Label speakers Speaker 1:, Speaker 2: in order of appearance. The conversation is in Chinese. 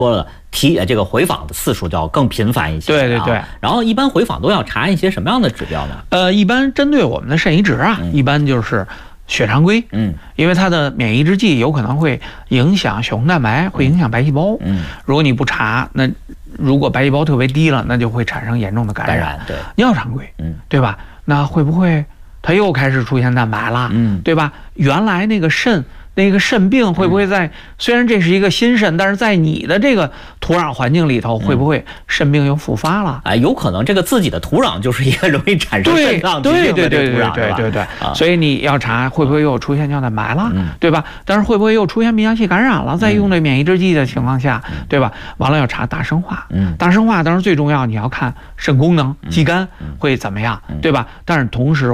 Speaker 1: 说了这个回访的次数就要更频繁一些。
Speaker 2: 对对对。
Speaker 1: 然后一般回访都要查一些什么样的指标呢？
Speaker 2: 一般针对我们的肾移植啊，一般就是血常规，因为它的免疫抑制剂有可能会影响血红蛋白，会影响白细胞，如果你不查，那如果白细胞特别低了，那就会产生严重的感染。
Speaker 1: 对，
Speaker 2: 尿常规，对吧？那会不会它又开始出现蛋白了？对吧？原来那个肾病会不会虽然这是一个新肾，但是在你的这个土壤环境里头，会不会肾病又复发了？
Speaker 1: 有可能这个自己的土壤就是一个容易产生肾脏疾病的土壤，
Speaker 2: 对。所以你要查会不会又出现尿蛋白了，对吧？但是会不会又出现泌尿器感染了？在用这免疫制剂的情况下，对吧？完了要查大生化，大生化当然最重要，你要看肾功能、肌酐会怎么样，对吧？但是同时